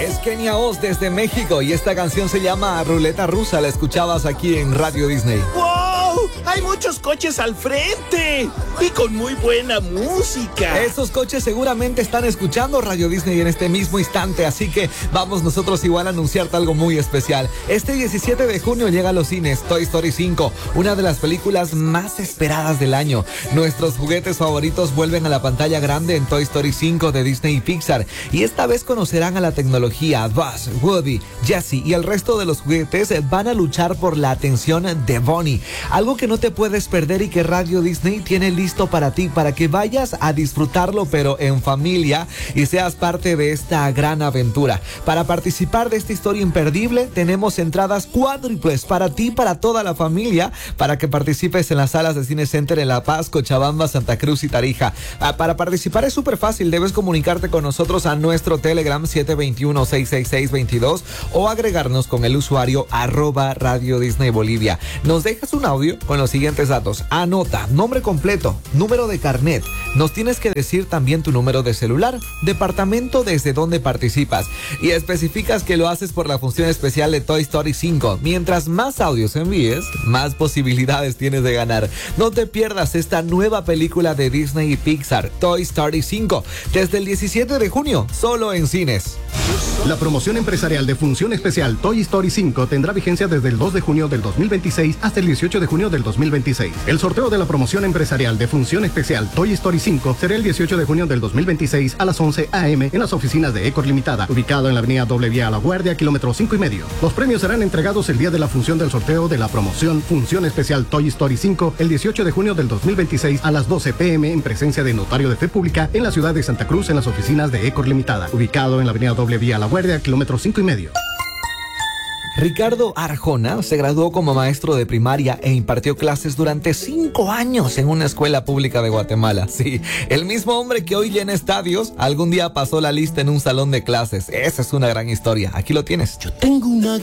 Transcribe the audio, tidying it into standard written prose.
Es Kenia Oz desde México y esta canción se llama Ruleta Rusa. La escuchabas aquí en Radio Disney. ¡Wow! Hay muchos coches al frente y con muy buena música. Esos coches seguramente están escuchando Radio Disney en este mismo instante, así que vamos nosotros igual a anunciarte algo muy especial. Este 17 de junio llega a los cines Toy Story 5, una de las películas más esperadas del año. Nuestros juguetes favoritos vuelven a la pantalla grande en Toy Story 5 de Disney y Pixar, y esta vez conocerán a la tecnología. Buzz, Woody, Jessie y el resto de los juguetes van a luchar por la atención de Bonnie, algo que no te puedes perder y que Radio Disney tiene listo para ti, para que vayas a disfrutarlo pero en familia y seas parte de esta gran aventura. Para participar de esta historia imperdible tenemos entradas cuádruples para ti, para toda la familia, para que participes en las salas de Cine Center en La Paz, Cochabamba, Santa Cruz y Tarija. Para participar es súper fácil, debes comunicarte con nosotros a nuestro Telegram 721-666-22 o agregarnos con el usuario @Radio Disney Bolivia. Nos dejas un audio con los siguientes datos. Anota: nombre completo, número de carnet. Nos tienes que decir también tu número de celular, departamento desde donde participas y especificas que lo haces por la función especial de Toy Story 5. Mientras más audios envíes, más posibilidades tienes de ganar. No te pierdas esta nueva película de Disney y Pixar, Toy Story 5, desde el 17 de junio, solo en cines. La promoción empresarial de función especial Toy Story 5 tendrá vigencia desde el 2 de junio del 2026 hasta el 18 de junio del 2026. El sorteo de la promoción empresarial de función especial Toy Story 5 será el 18 de junio del 2026 a las 11 a.m. en las oficinas de Ecor Limitada, ubicado en la avenida Doble Vía La Guardia, kilómetro 5,5. Los premios serán entregados el día de la función del sorteo de la promoción función especial Toy Story 5 el 18 de junio del 2026 a las 12 p.m. en presencia de notario de fe pública en la ciudad de Santa Cruz en las oficinas de Ecor Limitada, ubicado en la avenida Doble Vía La Guardia, kilómetro 5,5. Ricardo Arjona se graduó como maestro de primaria e impartió clases durante 5 años en una escuela pública de Guatemala. Sí, el mismo hombre que hoy llena estadios, algún día pasó la lista en un salón de clases. Esa es una gran historia. Aquí lo tienes. Yo tengo una